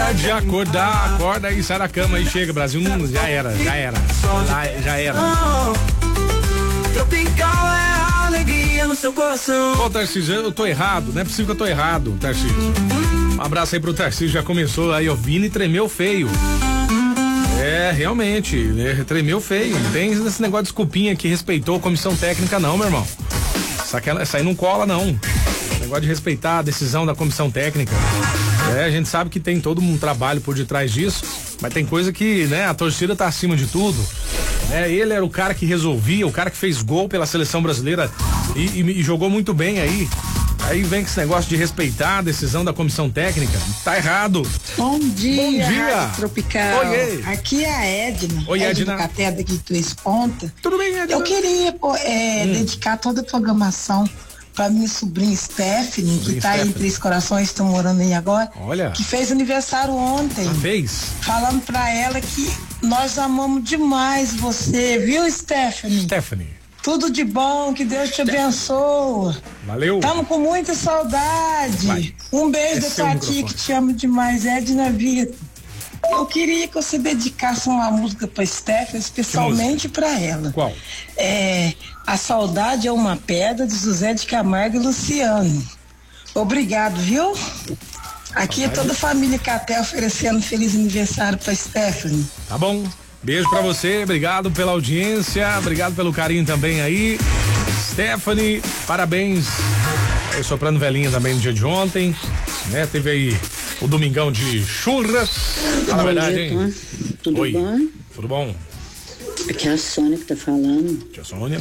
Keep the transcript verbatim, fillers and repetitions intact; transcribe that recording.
de acordar, acorda aí, sai da cama aí, chega, Brasil, hum, já era, já era, já, já era. Tropical é a alegria no seu coração. Ô, Tarcísio, eu tô errado, não é possível que eu tô errado, Tarcísio. Um abraço aí pro Tarcísio, já começou aí, ó, Vini tremeu feio. É, realmente, né, tremeu feio. Não tem esse negócio de desculpinha que respeitou a comissão técnica, não, meu irmão. Essa aí não cola, não. Negócio de respeitar a decisão da comissão técnica. É, a gente sabe que tem todo um trabalho por detrás disso, mas tem coisa que, né, a torcida tá acima de tudo. É, ele era o cara que resolvia, o cara que fez gol pela seleção brasileira e, e, e jogou muito bem aí. Aí vem com esse negócio de respeitar a decisão da comissão técnica. Tá errado. Bom dia, Bom dia. Rádio Tropical. Oi, aqui é a Edna. Oi, Edna. Edna Cateda aqui de Três Pontas. Tudo bem, Edna? Eu queria pô, é, hum. dedicar toda a programação pra minha sobrinha Stephanie, que tá Stephanie. aí em Três Corações, estão morando aí agora. Olha. Que fez aniversário ontem. Ah, fez? Falando pra ela que nós amamos demais você, viu, Stephanie? Stephanie. Tudo de bom, que Deus te abençoe. Valeu. Estamos com muita saudade. Vai. Um beijo É da seu tua microfone. tia que te amo demais, Edna Vitor. Eu queria que você dedicasse uma música pra Stephanie, especialmente pra ela. Qual? É A Saudade é uma Pedra, de José de Camargo e Luciano. Obrigado, viu? Aqui é toda a família Caté oferecendo feliz aniversário pra Stephanie. Tá bom. Beijo pra você, obrigado pela audiência, obrigado pelo carinho também aí. Stephanie, parabéns. Aí, soprando velhinha também no dia de ontem, né? Teve aí o domingão de churras. Fala a verdade, dia, hein? Tom. Tudo Oi. bom? Tudo bom? Aqui é a Sônia que tá falando. Tia Sônia.